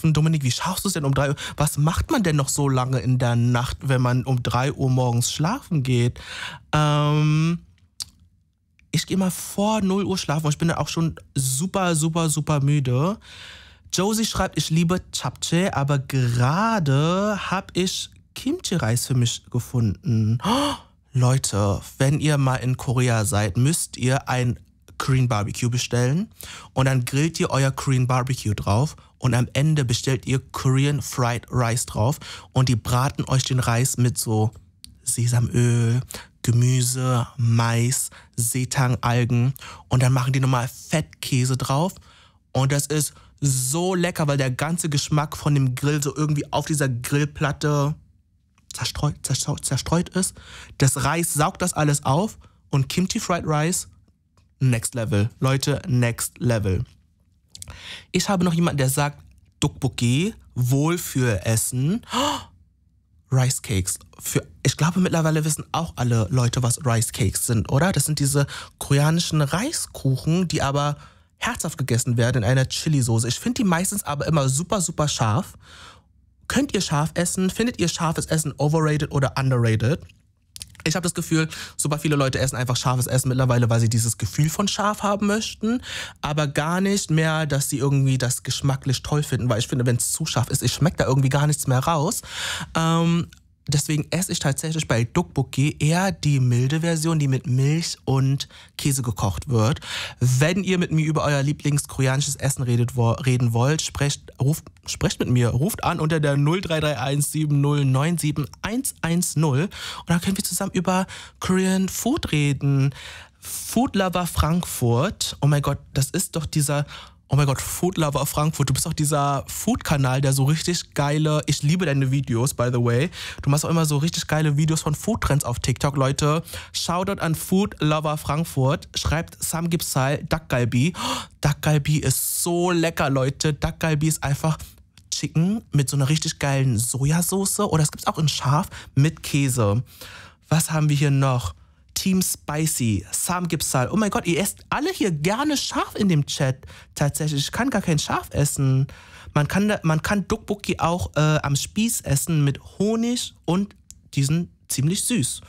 schlafen. Dominik, wie schaffst du es denn um 3 Uhr? Was macht man denn noch so lange in der Nacht, wenn man um 3 Uhr morgens schlafen geht? Ich gehe mal vor 0 Uhr schlafen und ich bin dann auch schon super, super, super müde. Josie schreibt, ich liebe Japchae, aber gerade habe ich Kimchi-Reis für mich gefunden. Oh, Leute, wenn ihr mal in Korea seid, müsst ihr ein Korean Barbecue bestellen und dann grillt ihr euer Korean Barbecue drauf und am Ende bestellt ihr Korean Fried Rice drauf und die braten euch den Reis mit so Sesamöl, Gemüse, Mais, Seetang-Algen und dann machen die nochmal Fettkäse drauf und das ist so lecker, weil der ganze Geschmack von dem Grill so irgendwie auf dieser Grillplatte zerstreut ist. Das Reis saugt das alles auf und Kimchi Fried Rice, next level. Leute, next level. Ich habe noch jemanden, der sagt, Tteokbokki, wohl für Essen. Rice Cakes. Ich glaube, mittlerweile wissen auch alle Leute, was Rice Cakes sind, oder? Das sind diese koreanischen Reiskuchen, die aber herzhaft gegessen werden in einer Chili-Soße. Ich finde die meistens aber immer super, super scharf. Könnt ihr scharf essen? Findet ihr scharfes Essen overrated oder underrated? Ich habe das Gefühl, super viele Leute essen einfach scharfes Essen mittlerweile, weil sie dieses Gefühl von scharf haben möchten, aber gar nicht mehr, dass sie irgendwie das geschmacklich toll finden, weil ich finde, wenn es zu scharf ist, ich schmecke da irgendwie gar nichts mehr raus. Deswegen esse ich tatsächlich bei Tteokbokki eher die milde Version, die mit Milch und Käse gekocht wird. Wenn ihr mit mir über euer Lieblingskoreanisches Essen reden wollt, sprecht mit mir, ruft an unter der 0331 7097 110 und dann können wir zusammen über Korean Food reden. Food Lover Frankfurt, oh mein Gott, das ist doch dieser... Oh mein Gott, Food Lover Frankfurt, du bist auch dieser Food-Kanal, der so richtig geile, ich liebe deine Videos, by the way. Du machst auch immer so richtig geile Videos von Food-Trends auf TikTok, Leute. Shoutout an Food Lover Frankfurt. Schreibt Samgyeopsal, Dak Galbi. Oh, Dak Galbi ist so lecker, Leute. Dak Galbi ist einfach Chicken mit so einer richtig geilen Sojasauce oder es gibt's auch in scharf mit Käse. Was haben wir hier noch? Team Spicy, Samgyeopsal. Oh mein Gott, ihr esst alle hier gerne scharf in dem Chat. Tatsächlich, ich kann gar kein Scharf essen. Man kann Tteokbokki auch am Spieß essen mit Honig und die sind ziemlich süß.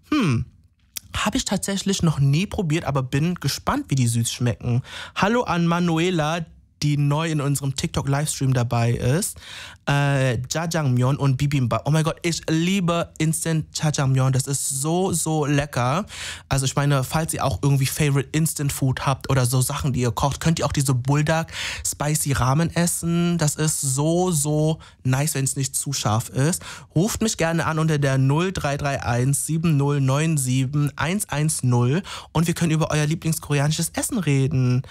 Habe ich tatsächlich noch nie probiert, aber bin gespannt, wie die süß schmecken. Hallo an Manuela, die neu in unserem TikTok-Livestream dabei ist. Jajangmyeon und Bibimbap. Oh mein Gott, ich liebe Instant Jajangmyeon. Das ist so, so lecker. Also ich meine, falls ihr auch irgendwie Favorite Instant Food habt oder so Sachen, die ihr kocht, könnt ihr auch diese Bulldog Spicy Ramen essen. Das ist so, so nice, wenn es nicht zu scharf ist. Ruft mich gerne an unter der 0331 7097 110 und wir können über euer Lieblingskoreanisches Essen reden.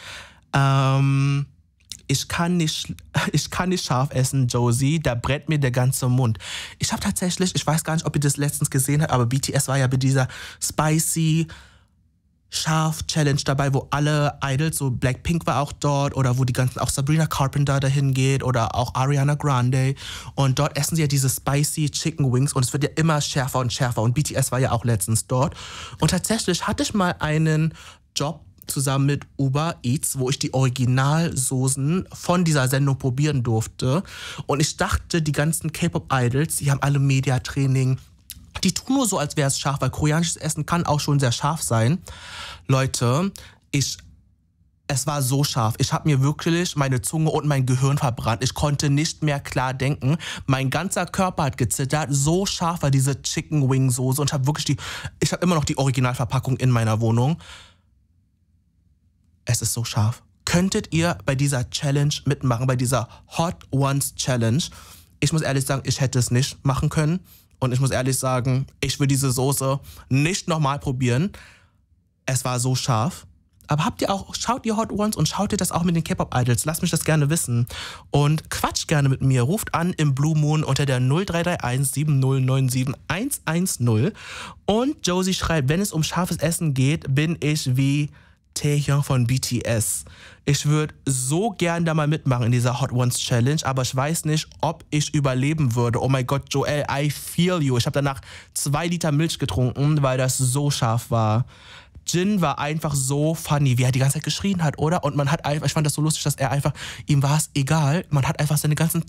Ich kann nicht scharf essen, Josie, da brennt mir der ganze Mund. Ich habe tatsächlich, ich weiß gar nicht, ob ihr das letztens gesehen habt, aber BTS war ja bei dieser Spicy Scharf Challenge dabei, wo alle Idols, so Blackpink war auch dort oder wo die ganzen, auch Sabrina Carpenter dahin geht oder auch Ariana Grande und dort essen sie ja diese Spicy Chicken Wings und es wird ja immer schärfer und schärfer und BTS war ja auch letztens dort und tatsächlich hatte ich mal einen Job zusammen mit Uber Eats, wo ich die Originalsoßen von dieser Sendung probieren durfte. Und ich dachte, die ganzen K-Pop-Idols, die haben alle Mediatraining. Die tun nur so, als wäre es scharf, weil koreanisches Essen kann auch schon sehr scharf sein. Leute, es war so scharf. Ich habe mir wirklich meine Zunge und mein Gehirn verbrannt. Ich konnte nicht mehr klar denken. Mein ganzer Körper hat gezittert. So scharf war diese Chicken Wing Soße. Und ich habe immer noch die Originalverpackung in meiner Wohnung. Es ist so scharf. Könntet ihr bei dieser Challenge mitmachen, bei dieser Hot Ones Challenge? Ich muss ehrlich sagen, ich hätte es nicht machen können. Und ich muss ehrlich sagen, ich will diese Soße nicht nochmal probieren. Es war so scharf. Aber schaut ihr Hot Ones und schaut ihr das auch mit den K-Pop-Idols? Lasst mich das gerne wissen. Und quatscht gerne mit mir. Ruft an im Blue Moon unter der 0331 7097 110. Und Josie schreibt, wenn es um scharfes Essen geht, bin ich wie Taehyung von BTS. Ich würde so gern da mal mitmachen in dieser Hot Ones Challenge, aber ich weiß nicht, ob ich überleben würde. Oh mein Gott, Joel, I feel you. Ich habe danach 2 Liter Milch getrunken, weil das so scharf war. Jin war einfach so funny, wie er die ganze Zeit geschrien hat, oder? Und ich fand das so lustig, dass ihm war es egal. Man hat einfach seine ganzen